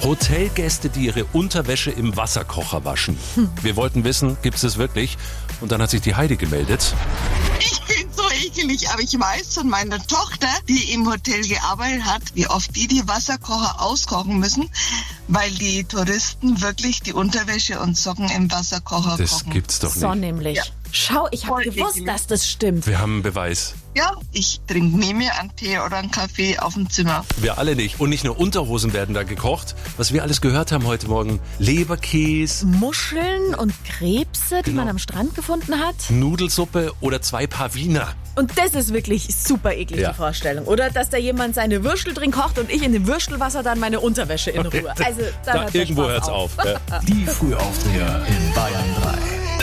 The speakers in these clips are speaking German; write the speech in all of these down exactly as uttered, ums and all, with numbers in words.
Hotelgäste, die ihre Unterwäsche im Wasserkocher waschen. Hm. Wir wollten wissen, gibt es das wirklich? Und dann hat sich die Heidi gemeldet. Ich bin so ekelig, aber ich weiß von meiner Tochter, die im Hotel gearbeitet hat, wie oft die die Wasserkocher auskochen müssen, weil die Touristen wirklich die Unterwäsche und Socken im Wasserkocher das kochen. Das gibt's doch nicht. So nämlich. Ja. Schau, ich habe gewusst, ekelig. dass das stimmt. Wir haben einen Beweis. Ja, ich trinke nie mehr einen Tee oder einen Kaffee auf dem Zimmer. Wir alle nicht. Und nicht nur Unterhosen werden da gekocht. Was wir alles gehört haben heute Morgen. Leberkäse. Muscheln und Krebse, die genau. man am Strand gefunden hat. Nudelsuppe oder zwei Paar Wiener. Und das ist wirklich super eklig, ja. die Vorstellung. Oder dass da jemand seine Würstel drin kocht und ich in dem Würstelwasser dann meine Unterwäsche in Ruhe. Also dann da hört irgendwo hört's auf. auf. Ja. Die Frühaufsteher in Bayern drei.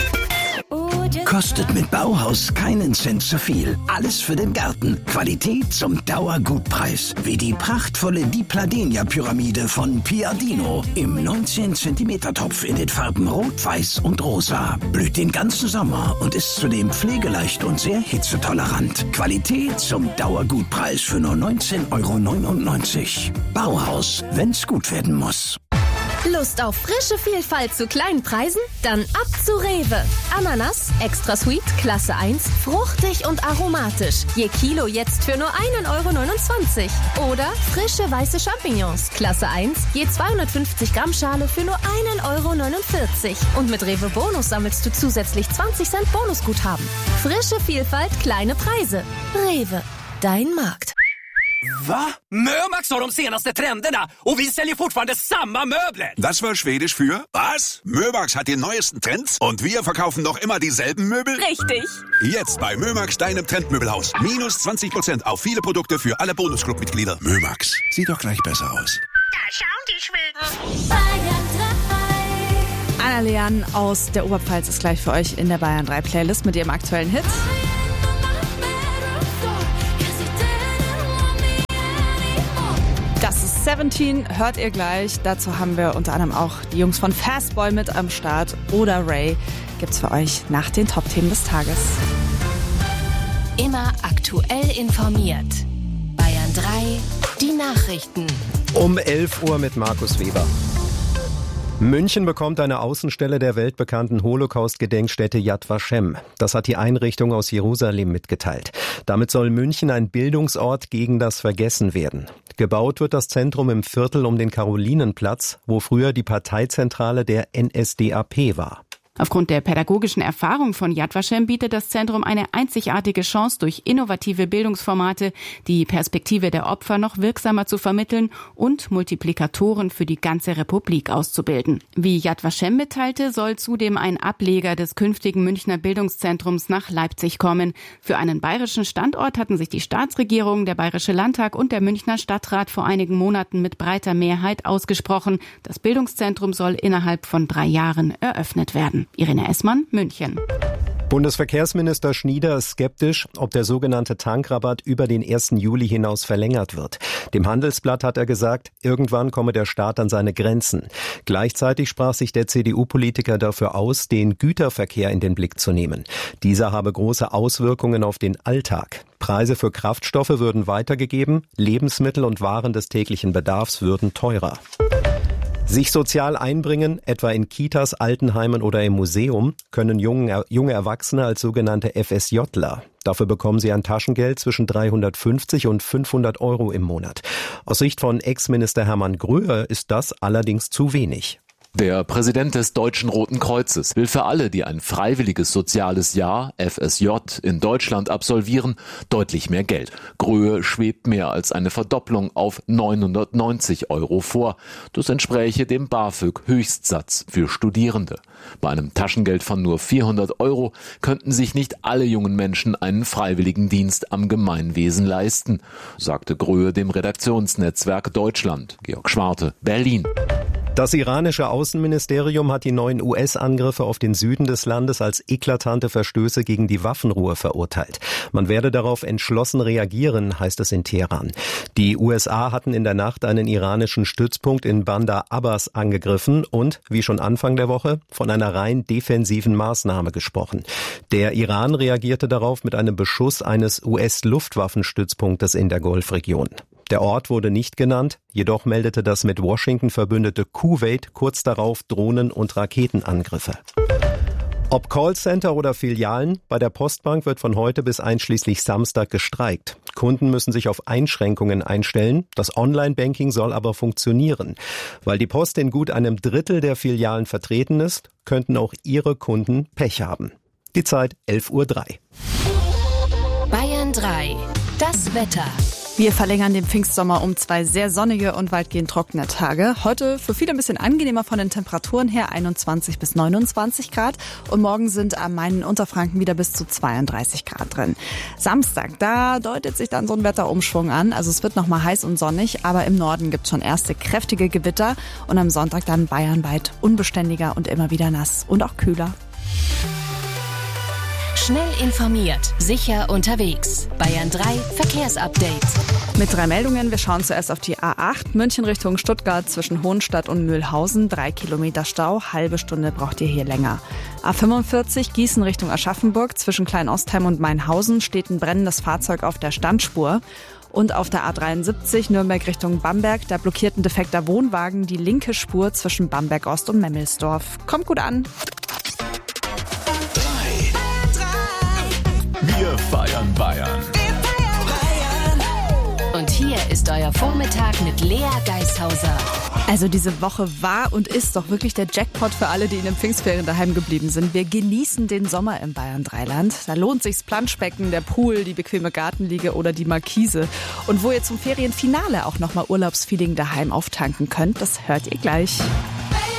Kostet mit Bauhaus keinen Cent zu viel. Alles für den Garten. Qualität zum Dauergutpreis. Wie die prachtvolle Di Pladenia-Pyramide von Piadino. Im neunzehn Zentimeter Topf in den Farben Rot, Weiß und Rosa. Blüht den ganzen Sommer und ist zudem pflegeleicht und sehr hitzetolerant. Qualität zum Dauergutpreis für nur neunzehn Euro neunundneunzig. Bauhaus, wenn's gut werden muss. Lust auf frische Vielfalt zu kleinen Preisen? Dann ab zu Rewe. Ananas, extra sweet, Klasse eins, fruchtig und aromatisch. Je Kilo jetzt für nur einen Euro neunundzwanzig. Oder frische weiße Champignons, Klasse eins, je zweihundertfünfzig Gramm Schale für nur einen Euro neunundvierzig. Und mit Rewe Bonus sammelst du zusätzlich zwanzig Cent Bonusguthaben. Frische Vielfalt, kleine Preise. Rewe, dein Markt. Va? Mömax har de senaste trenderna och vi säljer fortfarande samma möbler. Das war Schwedisch für was? Mömax hat die neuesten Trends und wir verkaufen noch immer dieselben Möbel? Richtig. Jetzt bei Mömax, deinem Trendmöbelhaus. Minus zwanzig Prozent auf viele Produkte für alle Bonusclub-Mitglieder. Mömax, sieht doch gleich besser aus. Da schauen die Schweden. Bayern drei. Anna Leon aus der Oberpfalz ist gleich für euch in der Bayern drei Playlist mit ihrem aktuellen Hit. Das ist Seventeen, hört ihr gleich. Dazu haben wir unter anderem auch die Jungs von Fastboy mit am Start. Oder Ray gibt's für euch nach den Top-Themen des Tages. Immer aktuell informiert. Bayern drei, die Nachrichten. Um elf Uhr mit Markus Weber. München bekommt eine Außenstelle der weltbekannten Holocaust-Gedenkstätte Yad Vashem. Das hat die Einrichtung aus Jerusalem mitgeteilt. Damit soll München ein Bildungsort gegen das Vergessen werden. Gebaut wird das Zentrum im Viertel um den Karolinenplatz, wo früher die Parteizentrale der N S D A P war. Aufgrund der pädagogischen Erfahrung von Yad Vashem bietet das Zentrum eine einzigartige Chance, durch innovative Bildungsformate die Perspektive der Opfer noch wirksamer zu vermitteln und Multiplikatoren für die ganze Republik auszubilden. Wie Yad Vashem mitteilte, soll zudem ein Ableger des künftigen Münchner Bildungszentrums nach Leipzig kommen. Für einen bayerischen Standort hatten sich die Staatsregierung, der Bayerische Landtag und der Münchner Stadtrat vor einigen Monaten mit breiter Mehrheit ausgesprochen. Das Bildungszentrum soll innerhalb von drei Jahren eröffnet werden. Irene Essmann, München. Bundesverkehrsminister Schnieder ist skeptisch, ob der sogenannte Tankrabatt über den ersten Juli hinaus verlängert wird. Dem Handelsblatt hat er gesagt, irgendwann komme der Staat an seine Grenzen. Gleichzeitig sprach sich der C D U-Politiker dafür aus, den Güterverkehr in den Blick zu nehmen. Dieser habe große Auswirkungen auf den Alltag. Preise für Kraftstoffe würden weitergegeben, Lebensmittel und Waren des täglichen Bedarfs würden teurer. Sich sozial einbringen, etwa in Kitas, Altenheimen oder im Museum, können junge, junge Erwachsene als sogenannte FSJler. Dafür bekommen sie ein Taschengeld zwischen dreihundertfünfzig und fünfhundert Euro im Monat. Aus Sicht von Ex-Minister Hermann Gröhe ist das allerdings zu wenig. Der Präsident des Deutschen Roten Kreuzes will für alle, die ein freiwilliges soziales Jahr, F S J, in Deutschland absolvieren, deutlich mehr Geld. Gröhe schwebt mehr als eine Verdopplung auf neunhundertneunzig Euro vor. Das entspräche dem BAföG-Höchstsatz für Studierende. Bei einem Taschengeld von nur vierhundert Euro könnten sich nicht alle jungen Menschen einen freiwilligen Dienst am Gemeinwesen leisten, sagte Gröhe dem Redaktionsnetzwerk Deutschland. Georg Schwarte, Berlin. Das iranische Außenministerium hat die neuen U S-Angriffe auf den Süden des Landes als eklatante Verstöße gegen die Waffenruhe verurteilt. Man werde darauf entschlossen reagieren, heißt es in Teheran. Die U S A hatten in der Nacht einen iranischen Stützpunkt in Bandar Abbas angegriffen und, wie schon Anfang der Woche, von einer rein defensiven Maßnahme gesprochen. Der Iran reagierte darauf mit einem Beschuss eines U S-Luftwaffenstützpunktes in der Golfregion. Der Ort wurde nicht genannt, jedoch meldete das mit Washington verbündete Kuwait kurz darauf Drohnen- und Raketenangriffe. Ob Callcenter oder Filialen, bei der Postbank wird von heute bis einschließlich Samstag gestreikt. Kunden müssen sich auf Einschränkungen einstellen, das Online-Banking soll aber funktionieren. Weil die Post in gut einem Drittel der Filialen vertreten ist, könnten auch ihre Kunden Pech haben. Die Zeit elf Uhr drei. Bayern drei. Das Wetter. Wir verlängern den Pfingstsommer um zwei sehr sonnige und weitgehend trockene Tage. Heute für viele ein bisschen angenehmer von den Temperaturen her, einundzwanzig bis neunundzwanzig Grad. Und morgen sind am Main in Unterfranken wieder bis zu zweiunddreißig Grad drin. Samstag, da deutet sich dann so ein Wetterumschwung an. Also es wird noch mal heiß und sonnig, aber im Norden gibt es schon erste kräftige Gewitter. Und am Sonntag dann bayernweit unbeständiger und immer wieder nass und auch kühler. Schnell informiert, sicher unterwegs. Bayern drei Verkehrsupdate. Mit drei Meldungen. Wir schauen zuerst auf die A acht, München Richtung Stuttgart zwischen Hohenstadt und Mühlhausen. Drei Kilometer Stau, halbe Stunde braucht ihr hier länger. A fünfundvierzig, Gießen Richtung Aschaffenburg zwischen Kleinostheim und Mainhausen steht ein brennendes Fahrzeug auf der Standspur. Und auf der A dreiundsiebzig, Nürnberg Richtung Bamberg, da blockiert ein defekter Wohnwagen die linke Spur zwischen Bamberg Ost und Memmelsdorf. Kommt gut an. Wir feiern Bayern. Und hier ist euer Vormittag mit Lea Geishauser. Also diese Woche war und ist doch wirklich der Jackpot für alle, die in den Pfingstferien daheim geblieben sind. Wir genießen den Sommer im Bayern Dreiland. Da lohnt sich's Planschbecken, der Pool, die bequeme Gartenliege oder die Markise. Und wo ihr zum Ferienfinale auch nochmal Urlaubsfeeling daheim auftanken könnt, das hört ihr gleich.